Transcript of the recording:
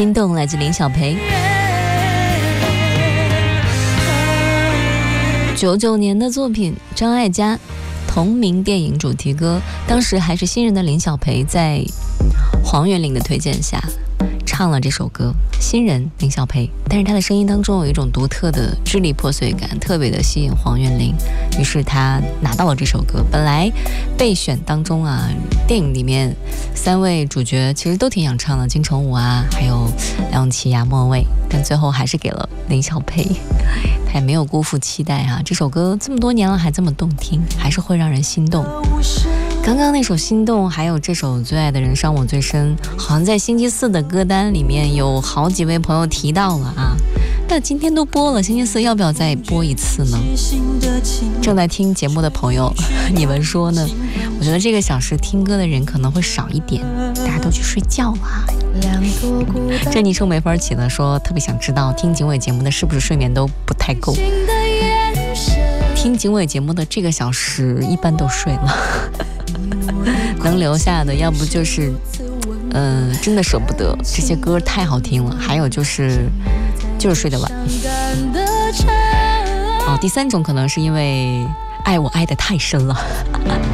心动来自林小培。99年的作品，张艾嘉同名电影主题歌，当时还是新人的林小培在黄元玲的推荐下唱了这首歌。新人林小培，但是他的声音当中有一种独特的支离破碎感，特别的吸引黄元玲，于是他拿到了这首歌。本来备选当中啊，电影里面3位主角其实都挺想唱的，金城武啊，还有梁咏琪啊、莫文蔚，但最后还是给了林小培。他也没有辜负期待啊，这首歌这么多年了还这么动听，还是会让人心动。刚刚那首心动，还有这首最爱的人伤我最深，好像在星期四的歌单里面有好几位朋友提到了啊。那今天都播了，星期四要不要再播一次呢？正在听节目的朋友，你们说呢？我觉得这个小时听歌的人可能会少一点，大家都去睡觉了。这昵称没法起了，说特别想知道听警纬节目的是不是睡眠都不太够。听警纬节目的这个小时一般都睡了。能留下的要不就是真的舍不得，这些歌太好听了，还有就是睡得晚。第3种可能是因为爱我爱得太深了。